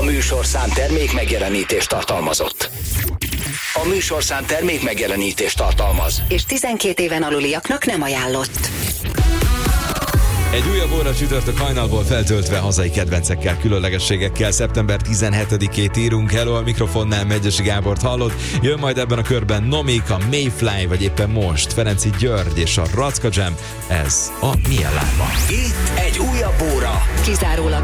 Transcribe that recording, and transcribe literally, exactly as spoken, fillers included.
műsorszám termék megjelenítést tartalmazott. A műsorszám termék megjelenítést tartalmaz. És tizenkét éven aluliaknak nem ajánlott. Egy újabb óra csütörtök hajnalból feltöltve hazai kedvencekkel, különlegességekkel. szeptember tizenhetedikét írunk. Hello, a mikrofonnál Megyesi Gábort hallod. Jön majd ebben a körben Nomik, a Mayfly, vagy éppen most Ferenci György és a Racka Jam. Ez a Milyen Lába. Itt egy újabb óra. Kizárólag